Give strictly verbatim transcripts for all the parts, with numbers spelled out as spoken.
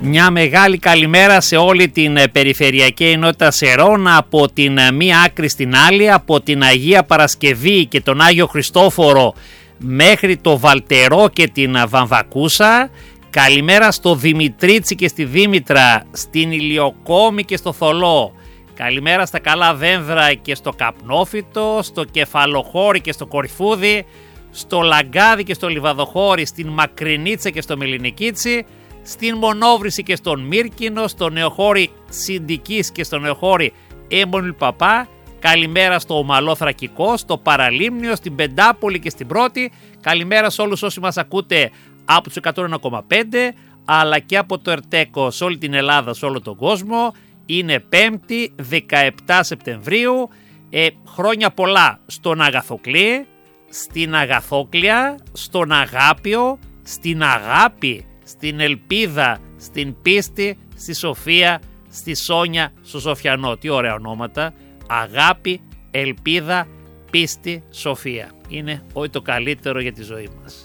Μια μεγάλη καλημέρα σε όλη την περιφερειακή ενότητα Σερών, από την μία άκρη στην άλλη, από την Αγία Παρασκευή και τον Άγιο Χριστόφορο μέχρι το Βαλτερό και την Βαμβακούσα. Καλημέρα στο Δημητρίτσι και στη Δήμητρα, στην Ηλιοκόμη και στο Θολό. Καλημέρα στα Καλά Δένδρα και στο Καπνόφυτο, στο Κεφαλοχώρι και στο Κορυφούδι, στο Λαγκάδι και στο Λιβαδοχώρι, στην Μακρινίτσα και στο Μελινικίτσι, στην Μονόβρηση και στον Μύρκινο, στο Νεοχώρι Συντικής και στο Νεοχώρι Έμπονιλ Παπά. Καλημέρα στο Ομαλό Θρακικό, στο Παραλίμνιο, στην Πεντάπολη και στην Πρώτη. Καλημέρα σε όλους όσοι μας ακούτε από τους εκατόν ένα κόμμα πέντε, αλλά και από το Ερτέκο σε όλη την Ελλάδα, σε όλο τον κόσμο. Είναι Πέμπτη, δεκαεπτά Σεπτεμβρίου. Ε, χρόνια πολλά στον Αγαθοκλή, στην Αγαθόκλια, στον Αγάπιο, στην Αγάπη, στην Ελπίδα, στην Πίστη, στη Σοφία, στη Σόνια, στο Σοφιανό. Τι ωραία ονόματα. Αγάπη, Ελπίδα, Πίστη, Σοφία. Είναι ό,τι το καλύτερο για τη ζωή μας.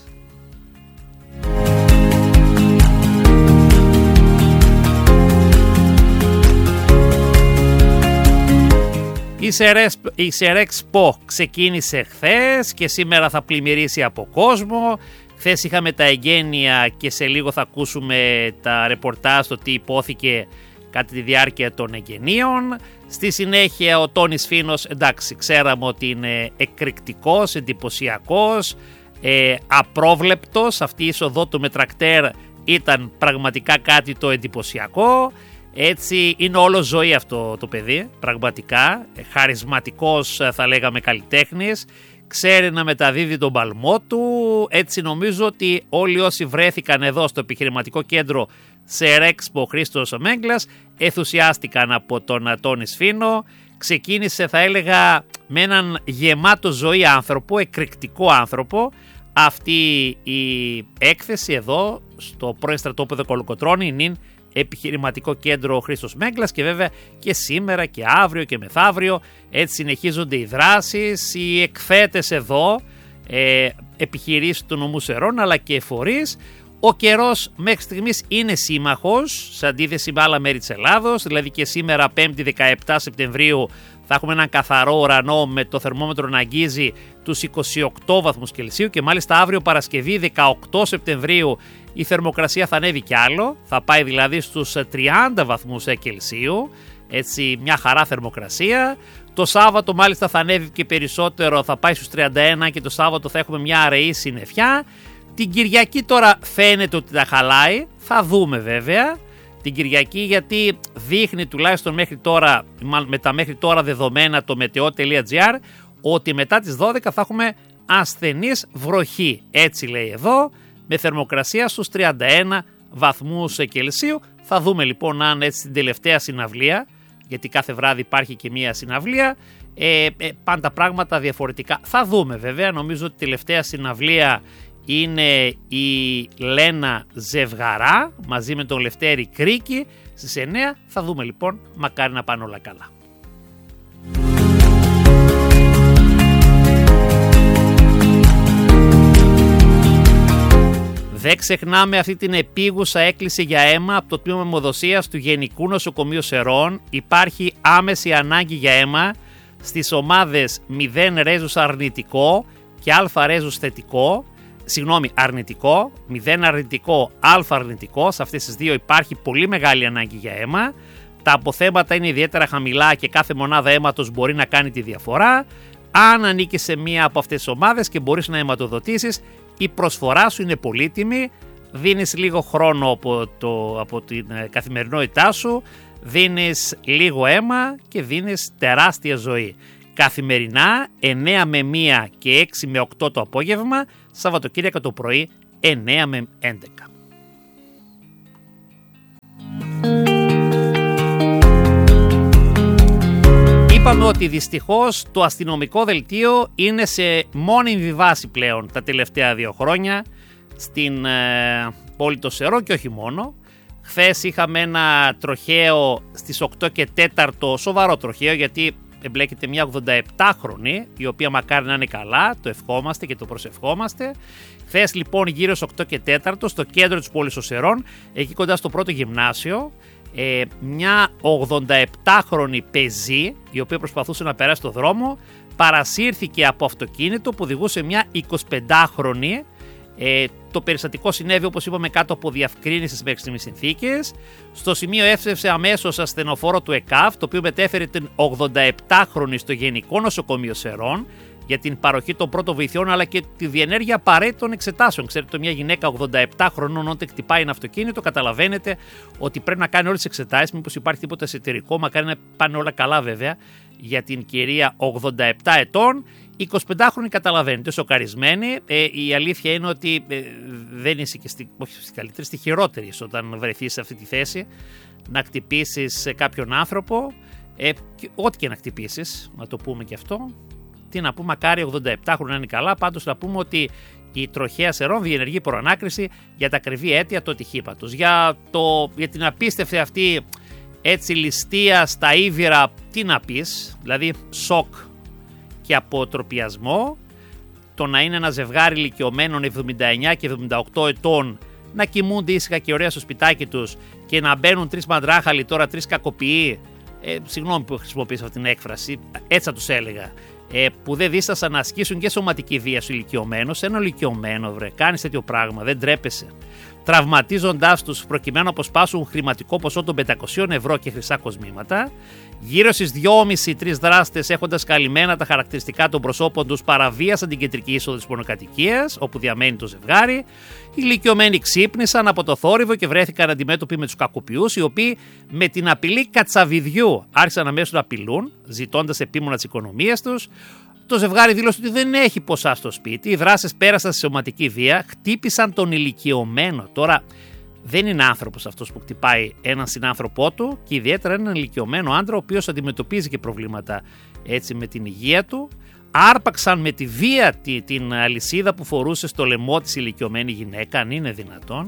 Η Σερέξπο ξεκίνησε χθες και σήμερα θα πλημμυρίσει από κόσμο. Χθες είχαμε τα εγγένεια και σε λίγο θα ακούσουμε τα ρεπορτάζ το τι υπόθηκε κατά τη διάρκεια των εγγενείων. Στη συνέχεια ο Τόνις Φίνος, εντάξει, ξέραμε ότι είναι εκρηκτικός, εντυπωσιακός, ε, απρόβλεπτος. Αυτή η είσοδό του με τρακτέρ ήταν πραγματικά κάτι το εντυπωσιακό. Έτσι είναι όλο ζωή αυτό το παιδί, πραγματικά, χαρισματικός θα λέγαμε καλλιτέχνης, ξέρει να μεταδίδει τον παλμό του. Έτσι νομίζω ότι όλοι όσοι βρέθηκαν εδώ στο επιχειρηματικό κέντρο Σερέξπο Χρήστος Μέγκλας ενθουσιάστηκαν από τον Τόνι Σφίνο. Ξεκίνησε, θα έλεγα, με έναν γεμάτο ζωή άνθρωπο, εκρηκτικό άνθρωπο, αυτή η έκθεση εδώ στο πρώην στρατόπεδο Κολοκοτρώνη, νυν επιχειρηματικό κέντρο Χρήστος Μέγκλας, και βέβαια και σήμερα και αύριο και μεθαύριο έτσι συνεχίζονται οι δράσεις, οι εκθέτες εδώ, ε, επιχειρήσεις του νομού Σερών αλλά και φορείς. Ο καιρός μέχρι στιγμής είναι σύμμαχος σε αντίθεση με άλλα μέρη της Ελλάδος, δηλαδή και σήμερα Πέμπτη δεκαεπτά Σεπτεμβρίου θα έχουμε έναν καθαρό ουρανό με το θερμόμετρο να αγγίζει τους είκοσι οκτώ βαθμούς Κελσίου, και μάλιστα αύριο Παρασκευή δεκαοκτώ Σεπτεμβρίου η θερμοκρασία θα ανέβει κι άλλο, θα πάει δηλαδή στους τριάντα βαθμούς Κελσίου, έτσι μια χαρά θερμοκρασία. Το Σάββατο μάλιστα θα ανέβει και περισσότερο, θα πάει στους τριάντα ένα και το Σάββατο θα έχουμε μια αραιή συννεφιά. Την Κυριακή τώρα φαίνεται ότι τα χαλάει, θα δούμε βέβαια την Κυριακή, γιατί δείχνει τουλάχιστον μέχρι τώρα, με τα μέχρι τώρα δεδομένα το μετεό.gr, ότι μετά τις δώδεκα θα έχουμε ασθενής βροχή, έτσι λέει εδώ, με θερμοκρασία στους τριάντα ένα βαθμούς Κελσίου. Θα δούμε λοιπόν αν έτσι την τελευταία συναυλία, γιατί κάθε βράδυ υπάρχει και μία συναυλία, ε, ε, πάνε τα πράγματα διαφορετικά. Θα δούμε βέβαια, νομίζω ότι η τελευταία συναυλία είναι η Λένα Ζευγαρά μαζί με τον Λευτέρη Κρίκη στις εννέα. Θα δούμε λοιπόν, μακάρι να πάνε όλα καλά. Δεν ξεχνάμε αυτή την επίγουσα έκκληση για αίμα από το τμήμα αιμοδοσίας του Γενικού Νοσοκομείου Σερών. Υπάρχει άμεση ανάγκη για αίμα στις ομάδες μηδέν ρέζους αρνητικό και α ρέζους θετικό. Συγγνώμη, αρνητικό, μηδέν αρνητικό, α αρνητικό. Σε αυτές τις δύο υπάρχει πολύ μεγάλη ανάγκη για αίμα. Τα αποθέματα είναι ιδιαίτερα χαμηλά και κάθε μονάδα αίματος μπορεί να κάνει τη διαφορά. Αν ανήκεις σε μία από αυτές τις ομάδες και μπορείς να αιματοδοτήσεις, η προσφορά σου είναι πολύτιμη. Δίνεις λίγο χρόνο από, το, από την καθημερινότητά σου, δίνεις λίγο αίμα και δίνεις τεράστια ζωή. Καθημερινά εννέα με μία και έξι με οκτώ το απόγευμα, Σαββατοκύριακο το πρωί εννέα με έντεκα. Είπαμε ότι δυστυχώς το αστυνομικό δελτίο είναι σε μόνιμη βάση πλέον τα τελευταία δύο χρόνια στην ε, πόλη των Σερών και όχι μόνο. Χθες είχαμε ένα τροχαίο στις οκτώ και τέσσερα, σοβαρό τροχαίο, γιατί εμπλέκεται μια ογδονταεπτάχρονη, η οποία μακάρι να είναι καλά, το ευχόμαστε και το προσευχόμαστε, Χθες λοιπόν γύρω στις οκτώ και τέσσερα στο κέντρο της πόλης Οσερών, εκεί κοντά στο πρώτο γυμνάσιο, ε, μια ογδονταεπτάχρονη πεζή, η οποία προσπαθούσε να περάσει το δρόμο, παρασύρθηκε από αυτοκίνητο που οδηγούσε μια εικοσιπεντάχρονη. Ε, το περιστατικό συνέβη, όπως είπαμε, κάτω από διευκρίνησης μέχρι στιγμής συνθήκες. Στο σημείο έφτασε αμέσως ασθενοφόρο του ΕΚΑΒ, το οποίο μετέφερε την ογδονταεπτάχρονη στο Γενικό Νοσοκομείο Σερών για την παροχή των πρώτων βοηθειών αλλά και τη διενέργεια απαραίτητων εξετάσεων. Ξέρετε, μια γυναίκα ογδονταεπτά χρονών, όταν χτυπάει ένα αυτοκίνητο, καταλαβαίνετε ότι πρέπει να κάνει όλες τις εξετάσεις. Μήπως υπάρχει τίποτα εσωτερικό, μακάρι να πάνε όλα καλά βέβαια για την κυρία ογδονταεπτά ετών. εικοσιπεντάχρονη καταλαβαίνετε, σοκαρισμένη. Ε, η αλήθεια είναι ότι ε, δεν είσαι και στη, όχι στη καλύτερη, στη χειρότερη όταν βρεθείς σε αυτή τη θέση να χτυπήσεις σε κάποιον άνθρωπο. Ε, και, ό,τι και να χτυπήσεις, να το πούμε και αυτό. Τι να πούμε, μακάρι ογδονταεπτάχρονη να είναι καλά. Πάντως να πούμε ότι η τροχέα Σερών διενεργεί προανάκριση για τα ακριβή αίτια του ατυχήματος. Για, το, για την απίστευτη αυτή έτσι ληστεία στα Ήβυρα, τι να πεις, δηλαδή σοκ και αποτροπιασμό. Το να είναι ένα ζευγάρι ηλικιωμένων εβδομήντα εννιά και εβδομήντα οκτώ ετών να κοιμούνται ήσυχα και ωραία στο σπιτάκι τους και να μπαίνουν τρεις μαντράχαλοι, τώρα τρεις κακοποιοί. Ε, συγγνώμη που χρησιμοποίησα αυτή την έκφραση, έτσι θα τους έλεγα. Ε, που δεν δίστασαν να ασκήσουν και σωματική βία στους ηλικιωμένους. Ένα ηλικιωμένο, βρε, κάνεις τέτοιο πράγμα, δεν τρέπεσαι. Τραυματίζοντάς τους προκειμένου να αποσπάσουν χρηματικό ποσό των πεντακόσια ευρώ και χρυσά κοσμήματα. Γύρω στις δυόμισι με τρεις δράστες, έχοντας καλυμμένα τα χαρακτηριστικά των προσώπων τους, παραβίασαν την κεντρική είσοδο της μονοκατοικίας, όπου διαμένει το ζευγάρι. Οι ηλικιωμένοι ξύπνησαν από το θόρυβο και βρέθηκαν αντιμέτωποι με τους κακοποιούς, οι οποίοι με την απειλή κατσαβιδιού άρχισαν αμέσως να απειλούν, ζητώντας επίμονα τις οικονομίες τους. Το ζευγάρι δήλωσε ότι δεν έχει ποσά στο σπίτι. Οι δράστες πέρασαν στη σωματική βία, χτύπησαν τον ηλικιωμένο. Τώρα δεν είναι άνθρωπος αυτός που χτυπάει έναν συνάνθρωπό του και ιδιαίτερα έναν ηλικιωμένο άντρα, ο οποίος αντιμετωπίζει και προβλήματα έτσι με την υγεία του. Άρπαξαν με τη βία την αλυσίδα που φορούσε στο λαιμό της ηλικιωμένη γυναίκα, αν είναι δυνατόν.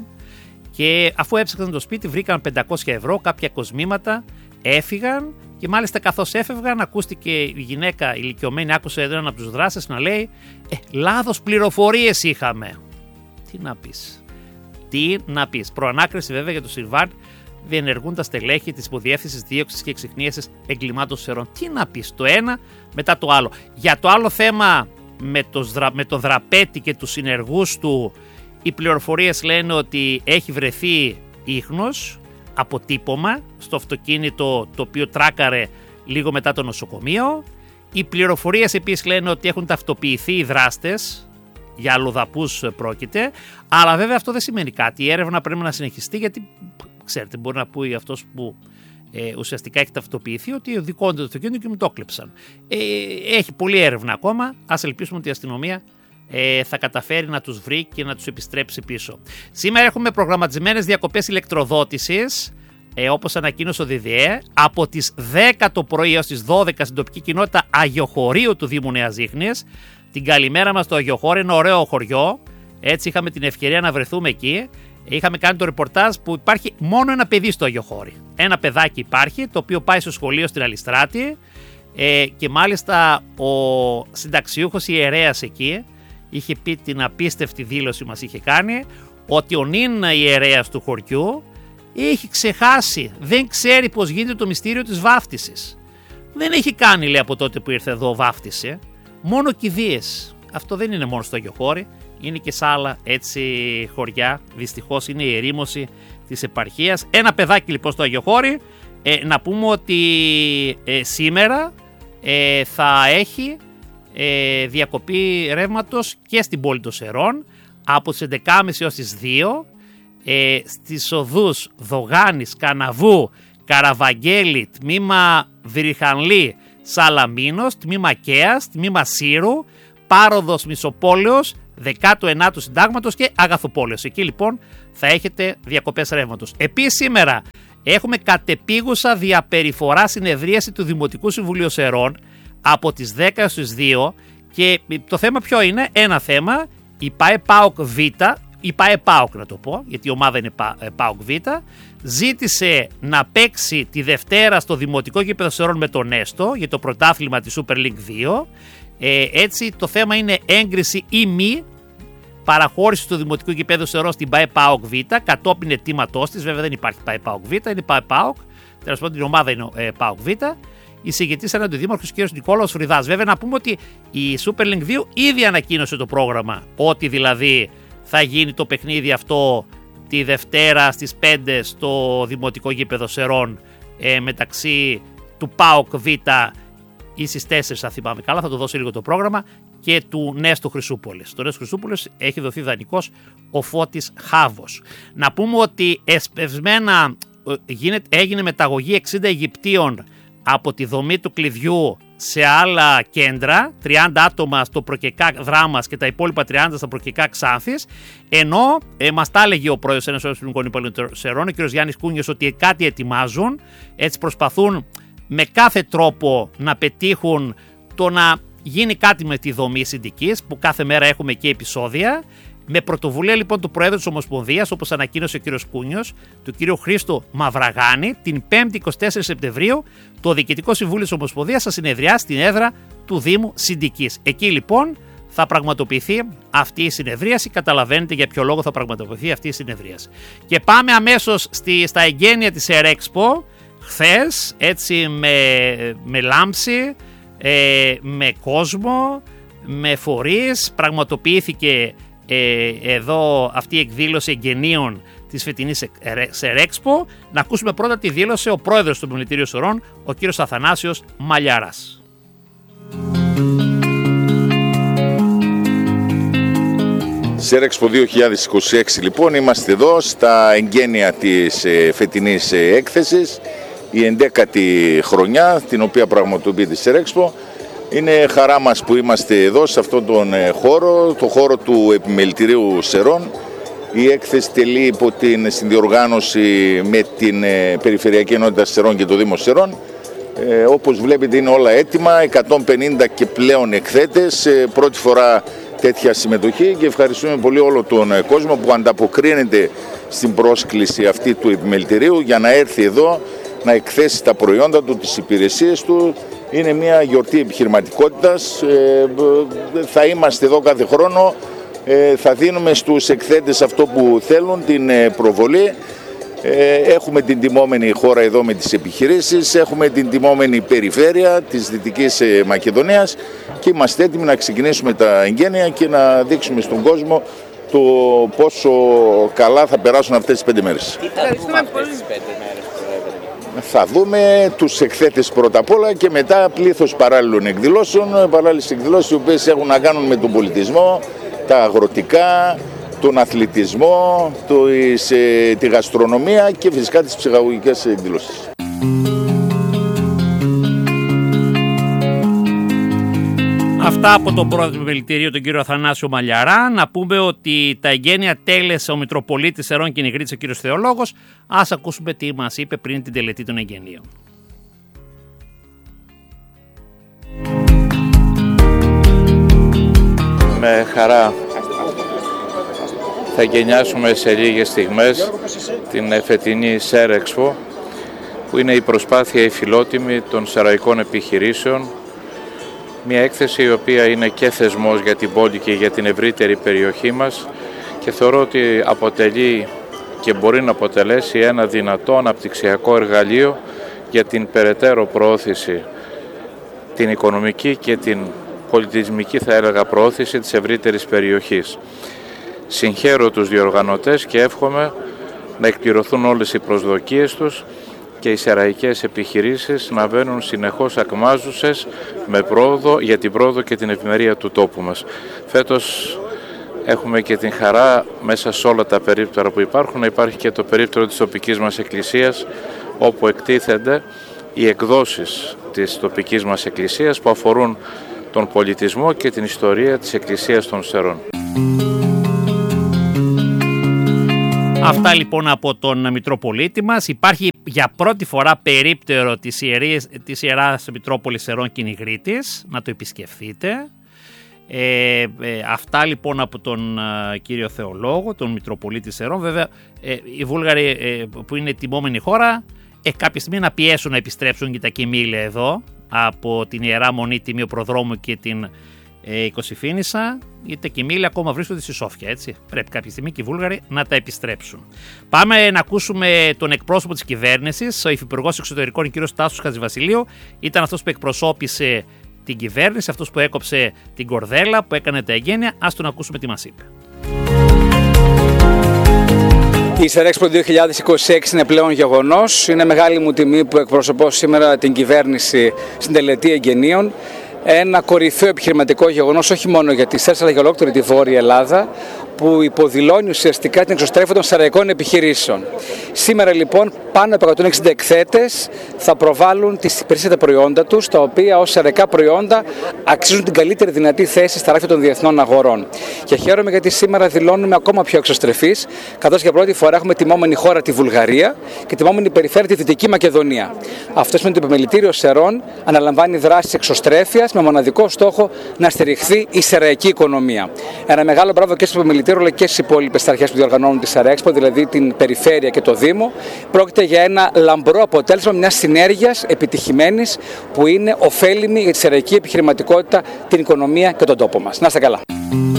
Και αφού έψαξαν το σπίτι, βρήκαν πεντακόσια ευρώ, κάποια κοσμήματα, έφυγαν. Και μάλιστα καθώς έφευγαν, ακούστηκε η γυναίκα ηλικιωμένη, άκουσε έναν από τους δράστες να λέει «Ε, λάθος πληροφορίες είχαμε». Τι να πεις. Τι να πεις. Προανάκριση βέβαια για το Σιρβάν διενεργούν τα στελέχη της Υποδιεύθυνσης Δίωξης και Εξυχνίασης Εγκλημάτων Σερών. Τι να πεις. Το ένα μετά το άλλο. Για το άλλο θέμα με το, με το δραπέτη και τους συνεργούς του, οι πληροφορίες λένε ότι έχει βρεθεί ίχνος, αποτύπωμα στο αυτοκίνητο το οποίο τράκαρε λίγο μετά το νοσοκομείο. Οι πληροφορίες επίσης λένε ότι έχουν ταυτοποιηθεί οι δράστες, για αλλοδαπούς πρόκειται, αλλά βέβαια αυτό δεν σημαίνει κάτι. Η έρευνα πρέπει να συνεχιστεί, γιατί ξέρετε, μπορεί να πει αυτός που ε, ουσιαστικά έχει ταυτοποιηθεί ότι οδηγώνται το αυτοκίνητο και μου το κλέψαν. Ε, έχει πολλή έρευνα ακόμα. Ας ελπίσουμε ότι η αστυνομία Ε, θα καταφέρει να τους βρει και να τους επιστρέψει πίσω. Σήμερα έχουμε προγραμματισμένες διακοπές ηλεκτροδότησης, ε, όπως ανακοίνωσε ο ΔΔΕ, από τις δέκα το πρωί έως τις δώδεκα στην τοπική κοινότητα Αγιοχωρίου του Δήμου Νέας Ζήχνης. Την καλημέρα μας στο Αγιοχώριο, ένα ωραίο χωριό. Έτσι είχαμε την ευκαιρία να βρεθούμε εκεί. Είχαμε κάνει το ρεπορτάζ που υπάρχει μόνο ένα παιδί στο Αγιοχώρι. Ένα παιδάκι υπάρχει, το οποίο πάει στο σχολείο στην Αλιστράτη, ε, και μάλιστα ο συνταξιούχος ιερέας εκεί είχε πει την απίστευτη δήλωση μας είχε κάνει ότι ο νυν ιερέας του χωριού έχει ξεχάσει, δεν ξέρει πως γίνεται το μυστήριο της βάφτισης. Δεν έχει κάνει, λέει, από τότε που ήρθε εδώ βάφτιση, μόνο κηδείες. Αυτό δεν είναι μόνο στο Αγιοχώρι, είναι και σε άλλα έτσι χωριά. Δυστυχώς είναι η ερήμωση της επαρχίας. Ένα παιδάκι λοιπόν στο Αγιοχώρι. Ε, να πούμε ότι ε, σήμερα ε, θα έχει ε, διακοπή ρεύματος και στην πόλη των Σερών από τις έντεκα και μισή έως τις δύο, ε, στις οδούς Δογάνης, Καναβού, Καραβαγγέλη, τμήμα Βυριχανλή, Σαλαμίνος, τμήμα Κέας, τμήμα Σύρου, Πάροδος Μισοπόλεως, δέκατο ενάτο Συντάγματος και Αγαθοπόλεως. Εκεί λοιπόν θα έχετε διακοπές ρεύματος. Επίσης σήμερα έχουμε κατεπίγουσα διαπεριφορά συνεδρίαση του Δημοτικού Συμβουλίου Σερών από τις δέκα έως τις δύο, και το θέμα ποιο είναι? Ένα θέμα, η ΠΑΕ ΠΑΟΚ Β, η ΠΑΕ ΠΑΟΚ να το πω, γιατί η ομάδα είναι ΠΑΟΚ Β, ζήτησε να παίξει τη Δευτέρα στο Δημοτικό Γήπεδο Σερών με τον Έστω για το πρωτάθλημα της Super League δύο. Ε, έτσι το θέμα είναι έγκριση ή μη παραχώρηση του Δημοτικού Γηπέδου Σερών στην ΠΑΕ ΠΑΟΚ Β, κατόπιν αιτήματός της. Βέβαια δεν υπάρχει ΠΑΕ ΠΑΟΚ Β, είναι ΠΑΕ ΠΑΟΚ. Τέλος πάντων, την ομάδα είναι ε, ΠΑΟΚ Β. Εισηγητής ήταν ο Δήμαρχος κ. Νικόλαος Φρυδάς. Βέβαια, να πούμε ότι η Super League δύο ήδη ανακοίνωσε το πρόγραμμα. Ότι δηλαδή θα γίνει το παιχνίδι αυτό τη Δευτέρα στις πέντε στο Δημοτικό Γήπεδο Σερών ε, μεταξύ του ΠΑΟΚ Β ή στις τέσσερις, θα θυμάμαι καλά, θα το δώσει λίγο το πρόγραμμα, και του Νέστου Χρυσούπολης. Το Νέστο Χρυσούπολης έχει δοθεί δανεικός ο Φώτης Χάβος. Να πούμε ότι εσπευσμένα γίνεται, έγινε μεταγωγή εξήντα Αιγυπτίων από τη δομή του κλειδιού σε άλλα κέντρα, τριάντα άτομα στο Προκεκά Δράμας και τα υπόλοιπα τριάντα στα Προκεκά Ξάνθης, ενώ ε, μας τα έλεγε ο πρόεδρος Ένωσης Ελληνικών Υπαλλήλων Σερών, ο κ. Γιάννης Κούνιος, ότι κάτι ετοιμάζουν, έτσι προσπαθούν με κάθε τρόπο να πετύχουν το να γίνει κάτι με τη δομή συνδικής, που κάθε μέρα έχουμε και επεισόδια. Με πρωτοβουλία λοιπόν του Προέδρου της Ομοσπονδίας, όπως ανακοίνωσε ο κ. Κούνιος, του κ. Χρήστο Μαυραγάνη, την πέμπτη εικοστή τέταρτη Σεπτεμβρίου, το Διοικητικό Συμβούλιο της Ομοσπονδίας θα συνεδριάσει στην έδρα του Δήμου Συνδικής. Εκεί λοιπόν θα πραγματοποιηθεί αυτή η συνεδρίαση. Καταλαβαίνετε για ποιο λόγο θα πραγματοποιηθεί αυτή η συνεδρίαση. Και πάμε αμέσως στη, στα εγγένεια της Ερέξπο. Χθες, έτσι με, με λάμψη, ε, με κόσμο, με φορείς, πραγματοποιήθηκε ε, εδώ αυτή η εκδήλωση εγγενείων της φετινής Σερέξπο. Να ακούσουμε πρώτα τη δήλωση ο πρόεδρος του Επιμελητηρίου Σερών, ο κύριος Αθανάσιος Μαλιαράς. Σερέξπο δύο χιλιάδες είκοσι έξι λοιπόν, είμαστε εδώ στα εγγένεια της ε, φετινής ε, έκθεσης, η ενδέκατη χρονιά την οποία πραγματοποιείται η Σερέξπο. Είναι χαρά μας που είμαστε εδώ σε αυτόν τον ε, χώρο, το χώρο του Επιμελητηρίου Σερών. Η έκθεση τελεί υπό την συνδιοργάνωση με την ε, Περιφερειακή Ενότητα Σερών και το Δήμο Σερών. Ε, όπως βλέπετε είναι όλα έτοιμα, εκατόν πενήντα και πλέον εκθέτες, ε, πρώτη φορά τέτοια συμμετοχή, και ευχαριστούμε πολύ όλο τον κόσμο που ανταποκρίνεται στην πρόσκληση αυτή του Επιμελητηρίου για να έρθει εδώ να εκθέσει τα προϊόντα του, τις υπηρεσίες του. Είναι μια γιορτή επιχειρηματικότητας, ε, θα είμαστε εδώ κάθε χρόνο, ε, θα δίνουμε στους εκθέτες αυτό που θέλουν, την προβολή. Έχουμε την τιμόμενη χώρα εδώ με τις επιχειρήσεις, έχουμε την τιμόμενη περιφέρεια της Δυτικής Μακεδονίας και είμαστε έτοιμοι να ξεκινήσουμε τα εγγένεια και να δείξουμε στον κόσμο το πόσο καλά θα περάσουν αυτές τις πέντε μέρες. Τι θα δούμε αυτές τις πέντε μέρες, Πρόεδρε? Θα δούμε τους εκθέτες πρώτα απ' όλα και μετά πλήθος παράλληλων εκδηλώσεων, παράλληλες εκδηλώσεις οι οποίες έχουν να κάνουν με τον πολιτισμό, τα αγροτικά, τον αθλητισμό, το, σε, τη γαστρονομία και φυσικά τις ψυχαγωγικές εκδηλώσεις. Αυτά από τον πρόεδρο του Επιμελητηρίου, τον κύριο Αθανάσιο Μαλιαρά. Να πούμε ότι τα εγγένεια τέλεσε ο Μητροπολίτης Σερών και Νιγρίτης, ο κύριος Θεολόγος. Ας ακούσουμε τι μας είπε πριν την τελετή των εγγενείων. Με χαρά θα γενιάσουμε σε λίγες στιγμές την φετινή Σερέξπο, που είναι η προσπάθεια η φιλότιμη των σεραϊκών επιχειρήσεων. Μια έκθεση η οποία είναι και θεσμός για την πόλη και για την ευρύτερη περιοχή μας, και θεωρώ ότι αποτελεί και μπορεί να αποτελέσει ένα δυνατό αναπτυξιακό εργαλείο για την περαιτέρω προώθηση, την οικονομική και την πολιτισμική, θα έλεγα, προώθηση της ευρύτερης περιοχής. Συγχαίρω τους διοργανωτές και εύχομαι να εκπληρωθούν όλες οι προσδοκίες τους και οι σεραϊκές επιχειρήσεις να βαίνουν συνεχώς ακμάζουσες με πρόοδο, για την πρόοδο και την ευημερία του τόπου μας. Φέτος έχουμε και την χαρά μέσα σε όλα τα περίπτωρα που υπάρχουν να υπάρχει και το περίπτωρο της τοπικής μας εκκλησίας, όπου εκτίθενται οι εκδόσεις της τοπικής μας εκκλησίας που αφορούν τον πολιτισμό και την ιστορία της Εκκλησίας των Σερών. Αυτά λοιπόν από τον Μητροπολίτη μας. Υπάρχει για πρώτη φορά περίπτερο της, ιερής, της Ιεράς Μητρόπολης Σερών και Νιγρίτης, να το επισκεφθείτε. Ε, ε, αυτά λοιπόν από τον ε, κύριο Θεολόγο, τον Μητροπολίτη Σερών. Βέβαια ε, οι Βούλγαροι ε, που είναι τιμόμενη χώρα, ε, κάποια στιγμή να πιέσουν να επιστρέψουν και τα κοιμήλια εδώ από την Ιερά Μονή Τιμίου Προδρόμου και την ε, η Κωσυφήνισσα, είτε και η Μήλη ακόμα βρίσκονται στη Σόφια, έτσι. Πρέπει κάποια στιγμή και οι Βούλγαροι να τα επιστρέψουν. Πάμε να ακούσουμε τον εκπρόσωπο της κυβέρνησης, ο Υφυπουργός Εξωτερικών, κ. Τάσος Χατζηβασιλείου. Ήταν αυτός που εκπροσώπησε την κυβέρνηση, αυτός που έκοψε την κορδέλα, που έκανε τα εγγένεια. Ας τον ακούσουμε τι μας είπε. Η Σερέξπο δύο χιλιάδες είκοσι έξι είναι πλέον γεγονός. Είναι μεγάλη μου τιμή που εκπροσωπώ σήμερα την κυβέρνηση στην τελετή εγγενείων. Ένα κορυφαίο επιχειρηματικό γεγονός όχι μόνο για τη Σέρες αλλά για ολόκληρη τη Βόρεια Ελλάδα, που υποδηλώνει ουσιαστικά την εξωστρέφεια των σεραϊκών επιχειρήσεων. Σήμερα λοιπόν πάνω από εκατόν εξήντα εκθέτες θα προβάλλουν τις υπηρεσίες προϊόντα τους, τα οποία ως σεραϊκά προϊόντα αξίζουν την καλύτερη δυνατή θέση στα ράφια των διεθνών αγορών. Και χαίρομαι γιατί σήμερα δηλώνουμε ακόμα πιο εξωστρεφείς, καθώς για πρώτη φορά έχουμε τιμόμενη χώρα τη Βουλγαρία και τιμόμενη περιφέρεια τη Δυτική Μακεδονία. Αυτό σημαίνει ότι το Επιμελητήριο Σερών αναλαμβάνει δράσεις εξωστρέφειας με μοναδικό στόχο να στηριχθεί η σεραϊκή οικονομία. Ένα μεγάλο μπράβο και στο Επιμελητήριο αλλά και στις υπόλοιπες αρχές που διοργανώνουν τη Σερέξπο, δηλαδή την περιφέρεια και το Δήμο. Πρόκειται για ένα λαμπρό αποτέλεσμα μιας συνέργειας επιτυχημένης που είναι ωφέλιμη για τη σεραϊκή επιχειρηματικότητα, την οικονομία και τον τόπο μας. Να είστε καλά.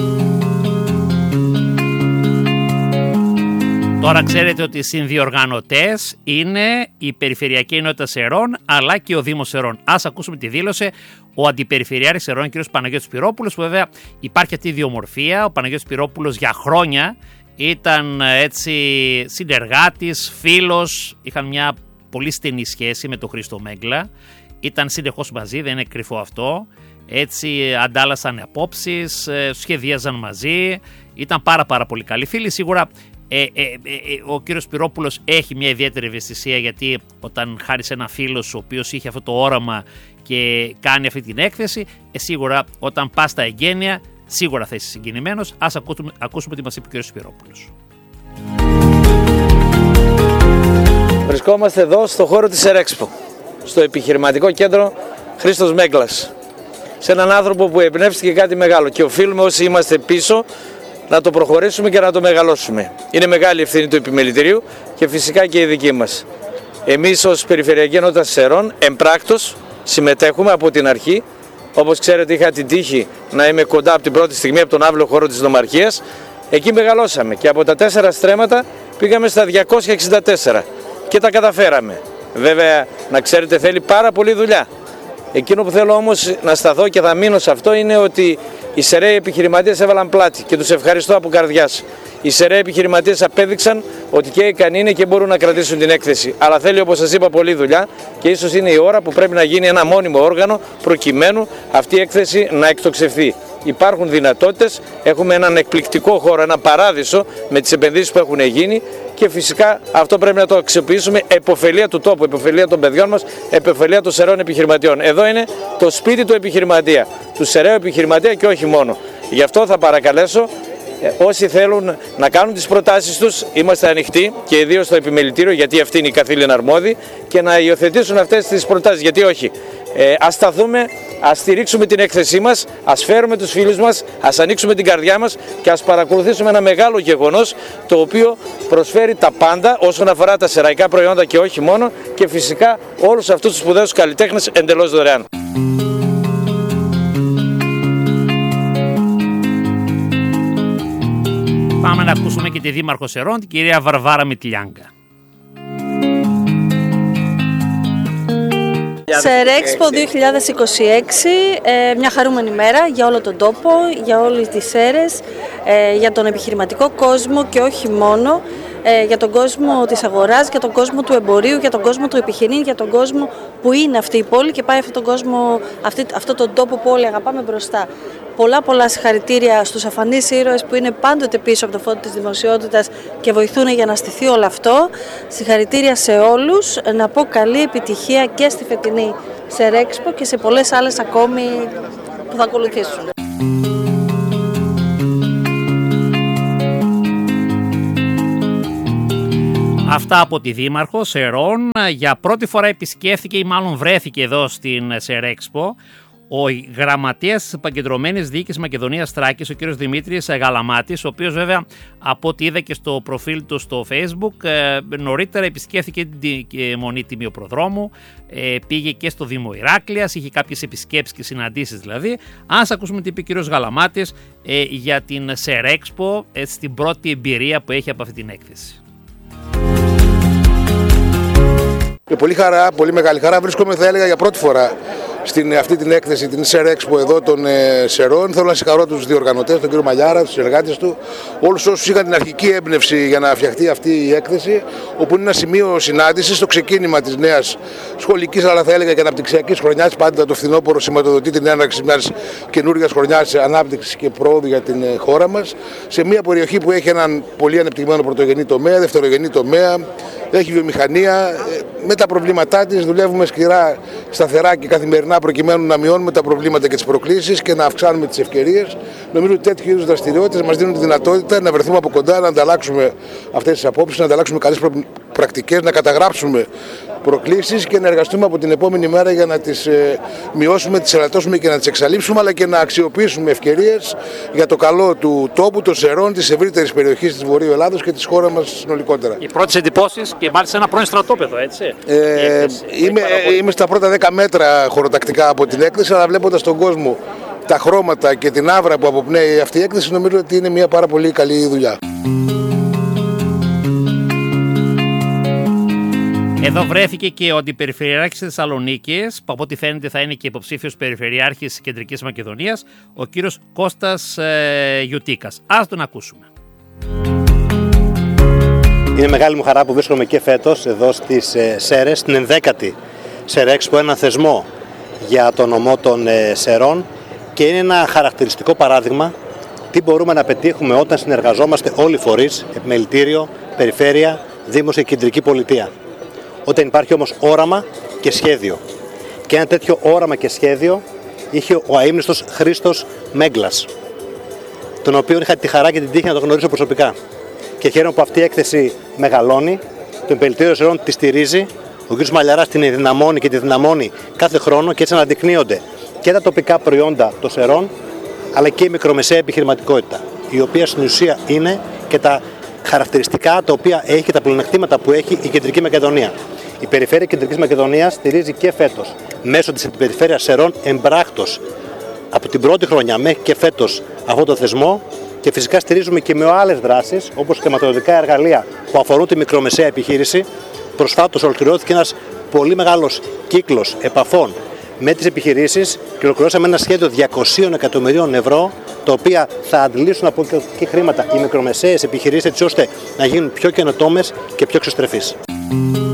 Τώρα ξέρετε ότι οι συνδιοργανωτές είναι η Περιφερειακή Ενότητα Σερών αλλά και ο Δήμος Σερών. Ας ακούσουμε τη δήλωση ο Αντιπεριφερειάρχης Σερών, κ. Παναγιώτης Πυρόπουλος, που βέβαια υπάρχει αυτή η ιδιομορφία. Ο Παναγιώτης Πυρόπουλος για χρόνια ήταν έτσι συνεργάτης, φίλος, είχαν μια πολύ στενή σχέση με τον Χρήστο Μέγκλα. Ήταν συνεχώς μαζί, δεν είναι κρυφό αυτό. Έτσι αντάλλασαν απόψεις, σχεδίαζαν μαζί, ήταν πάρα πάρα πολύ καλοί φίλοι. Σίγουρα Ε, ε, ε, ε, ο κύριος Πυρόπουλος έχει μια ιδιαίτερη ευαισθησία, γιατί όταν χάρη σε ένα φίλο σου ο οποίος είχε αυτό το όραμα και κάνει αυτή την έκθεση, ε, σίγουρα όταν πας στα εγγένεια σίγουρα θα είσαι συγκινημένος. Ας ακούσουμε, ακούσουμε τι μας είπε ο κύριος Πυρόπουλος. Βρισκόμαστε εδώ στο χώρο της Σερέξπο, στο επιχειρηματικό κέντρο Χρήστος Μέγκλας, σε έναν άνθρωπο που εμπνεύστηκε κάτι μεγάλο και οφείλουμε όσοι είμαστε πίσω να το προχωρήσουμε και να το μεγαλώσουμε. Είναι μεγάλη ευθύνη του Επιμελητηρίου και φυσικά και η δική μας. Εμείς ως Περιφερειακή Ενότητα Σερών εμπράκτος συμμετέχουμε από την αρχή. Όπως ξέρετε, είχα την τύχη να είμαι κοντά από την πρώτη στιγμή από τον αύριο χώρο της Νομαρχίας. Εκεί μεγαλώσαμε και από τα τέσσερα στρέμματα πήγαμε στα διακόσια εξήντα τέσσερα και τα καταφέραμε. Βέβαια, να ξέρετε, θέλει πάρα πολλή δουλειά. Εκείνο που θέλω όμως να σταθώ και θα μείνω σε αυτό είναι ότι οι σεραίοι επιχειρηματίες έβαλαν πλάτη και τους ευχαριστώ από καρδιάς. Οι σεραίοι επιχειρηματίες απέδειξαν ότι και ικανοί είναι και μπορούν να κρατήσουν την έκθεση. Αλλά θέλει, όπως σας είπα, πολλή δουλειά και ίσως είναι η ώρα που πρέπει να γίνει ένα μόνιμο όργανο προκειμένου αυτή η έκθεση να εκτοξευθεί. Υπάρχουν δυνατότητες, έχουμε έναν εκπληκτικό χώρο, ένα παράδεισο με τις επενδύσεις που έχουν γίνει και φυσικά αυτό πρέπει να το αξιοποιήσουμε επωφελία του τόπου, επωφελία των παιδιών μας, επωφελία των σεραίων επιχειρηματιών. Εδώ είναι το σπίτι του επιχειρηματία, του σεραίου επιχειρηματία και όχι μόνο. Γι' αυτό θα παρακαλέσω όσοι θέλουν να κάνουν τις προτάσεις τους, είμαστε ανοιχτοί και ιδίως στο Επιμελητήριο, γιατί αυτή είναι η καθήλυνα αρμόδιοι, και να υιοθετήσουν αυτές τις προτάσεις. Γιατί όχι. Ε, ας σταθούμε, ας στηρίξουμε την έκθεσή μας, ας φέρουμε τους φίλους μας, ας ανοίξουμε την καρδιά μας και ας παρακολουθήσουμε ένα μεγάλο γεγονός το οποίο προσφέρει τα πάντα όσον αφορά τα σεραϊκά προϊόντα και όχι μόνο, και φυσικά όλους αυτούς τους σπουδαίους καλλιτέχνες εντελώς δωρεάν. Πάμε να ακούσουμε και τη Δήμαρχο Σερών, την κυρία Βαρβάρα Μητλιάγκα. Σερέξπο δύο χιλιάδες είκοσι έξι, ε, μια χαρούμενη μέρα για όλο τον τόπο, για όλες τις Σέρες, ε, για τον επιχειρηματικό κόσμο και όχι μόνο, ε, για τον κόσμο της αγοράς, για τον κόσμο του εμπορίου, για τον κόσμο του επιχειρήν, για τον κόσμο που είναι αυτή η πόλη και πάει αυτόν τον κόσμο, αυτή, αυτόν τον τόπο που όλοι αγαπάμε μπροστά. Πολλά πολλά συγχαρητήρια στους αφανείς ήρωες που είναι πάντοτε πίσω από το φώτι της δημοσιότητας και βοηθούν για να στηθεί όλο αυτό. Συγχαρητήρια σε όλους. Να πω καλή επιτυχία και στη φετινή Σερέξπο και σε πολλές άλλες ακόμη που θα ακολουθήσουν. Αυτά από τη Δήμαρχο Σερών. Για πρώτη φορά επισκέφθηκε ή μάλλον βρέθηκε εδώ στην Σερέξπο ο γραμματέας της Επικεντρωμένης Διοίκησης Μακεδονίας Θράκης, ο κ. Δημήτρης Γαλαμάτης, ο οποίος βέβαια από ό,τι είδα και στο προφίλ του στο Facebook, ε, νωρίτερα επισκέφθηκε την Μονή Τιμιοπροδρόμου, ε, πήγε και στο Δήμο Ηράκλειας, είχε κάποιες επισκέψεις και συναντήσεις δηλαδή. Ας ακούσουμε τι είπε ο κ. Γαλαμάτης ε, για την Σερέξπο, ε, στην πρώτη εμπειρία που έχει από αυτή την έκθεση. Με πολύ χαρά, πολύ μεγάλη χαρά βρίσκομαι, θα έλεγα, για πρώτη φορά στην αυτή την έκθεση, την Σερέξπο εδώ των ε, Σερών. Θέλω να συγχαρώ τους διοργανωτές, τον κύριο Μαλιάρα, τους συνεργάτες του, όλους όσους είχαν την αρχική έμπνευση για να φτιαχτεί αυτή η έκθεση, όπου είναι ένα σημείο συνάντησης στο ξεκίνημα της νέας σχολικής, αλλά θα έλεγα και αναπτυξιακής χρονιάς. Πάντα το φθινόπωρο σηματοδοτεί την έναρξη μιας καινούργιας χρονιάς ανάπτυξης και πρόοδου για την ε, χώρα μας, σε μια περιοχή που έχει έναν πολύ ανεπτυγμένο πρωτογενή τομέα, δευτερογενή τομέα. Έχει βιομηχανία, με τα προβλήματά της δουλεύουμε σκληρά, σταθερά και καθημερινά προκειμένου να μειώνουμε τα προβλήματα και τις προκλήσεις και να αυξάνουμε τις ευκαιρίες. Νομίζω ότι τέτοιου είδους δραστηριότητες μας δίνουν τη δυνατότητα να βρεθούμε από κοντά, να ανταλλάξουμε αυτές τις απόψεις, να ανταλλάξουμε καλές πρακτικές, να καταγράψουμε προκλήσεις και να εργαστούμε από την επόμενη μέρα για να τις ε, μειώσουμε, τις ελαττώσουμε και να τις εξαλείψουμε, αλλά και να αξιοποιήσουμε ευκαιρίες για το καλό του τόπου, των Σερών, της ευρύτερης περιοχής της Βορείου Ελλάδος και της χώρας μας συνολικότερα. Οι πρώτες εντυπώσεις και μάλιστα ένα πρώην στρατόπεδο, έτσι. Ε, είμαι, είμαι στα πρώτα δέκα μέτρα χωροτακτικά από την έκθεση, αλλά βλέποντας τον κόσμο, τα χρώματα και την άβρα που αποπνέει αυτή η έκθεση, νομίζω ότι είναι μια πάρα πολύ καλή δουλειά. Εδώ βρέθηκε και ο Αντιπεριφερειάρχης της Θεσσαλονίκης, που από ό,τι φαίνεται θα είναι και υποψήφιος Περιφερειάρχης της Κεντρικής Μακεδονίας, ο κύριος Κώστας ε, Γιουτίκας. Ας τον ακούσουμε. Είναι μεγάλη μου χαρά που βρίσκομαι και φέτος εδώ στις ε, Σέρες, στην ενδέκατη Σερέξπο, ένα θεσμό για το νομό των ε, Σερών, και είναι ένα χαρακτηριστικό παράδειγμα τι μπορούμε να πετύχουμε όταν συνεργαζόμαστε όλοι οι φορείς, επιμελητήριο, περιφέρεια, δήμος και κεντρική πολιτεία. Όταν υπάρχει όμως όραμα και σχέδιο. Και ένα τέτοιο όραμα και σχέδιο είχε ο αείμνηστος Χρήστος Μέγκλας, τον οποίο είχα τη χαρά και την τύχη να τον γνωρίσω προσωπικά. Και χαίρομαι που αυτή η έκθεση μεγαλώνει, το Επιμελητήριο Σερών τη στηρίζει, ο κ. Μαλιαράς την ενδυναμώνει και τη δυναμώνει κάθε χρόνο, και έτσι αναδεικνύονται και τα τοπικά προϊόντα των Σερών, αλλά και η μικρομεσαία επιχειρηματικότητα, η οποία στην ουσία είναι και τα χαρακτηριστικά τα οποία έχει και τα πλεονεκτήματα που έχει η Κεντρική Μακεδονία. Η Περιφέρεια Κεντρικής Μακεδονίας στηρίζει και φέτος μέσω της Περιφέρειας Σερών εμπράκτος από την πρώτη χρονιά μέχρι και φέτος αυτό το θεσμό, και φυσικά στηρίζουμε και με άλλες δράσεις όπως χρηματοδοτικά εργαλεία που αφορούν τη μικρομεσαία επιχείρηση. Προσφάτως ολοκληρώθηκε ένας πολύ μεγάλος κύκλος επαφών με τις επιχειρήσεις και ολοκληρώσαμε ένα σχέδιο διακοσίων εκατομμυρίων ευρώ, τα οποία θα αντλήσουν από εκεί χρήματα οι μικρομεσαίες επιχειρήσεις, έτσι ώστε να γίνουν πιο καινοτόμες και πιο εξωστρεφείς.